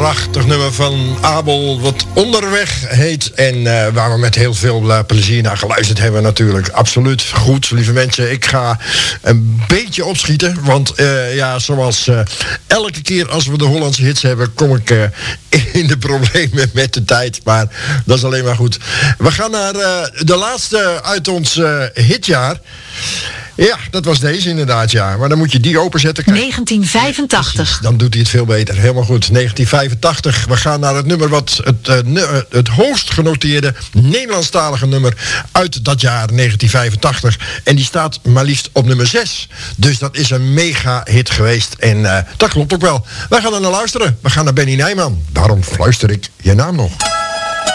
prachtig nummer van Abel, wat Onderweg heet. En waar we met heel veel plezier naar geluisterd hebben natuurlijk. Absoluut goed, lieve mensen. Ik ga een beetje opschieten. Want zoals elke keer als we de Hollandse hits hebben, kom ik in de problemen met de tijd. Maar dat is alleen maar goed. We gaan naar de laatste uit ons hitjaar. Ja, dat was deze inderdaad, ja. Maar dan moet je die openzetten. Kijk. 1985. Precies, dan doet hij het veel beter. Helemaal goed. 1985. We gaan naar het nummer wat het hoogst genoteerde Nederlandstalige nummer uit dat jaar 1985. En die staat maar liefst op nummer 6. Dus dat is een mega hit geweest. En dat klopt ook wel. Wij gaan er naar luisteren. We gaan naar Benny Nijman. Daarom fluister ik je naam nog.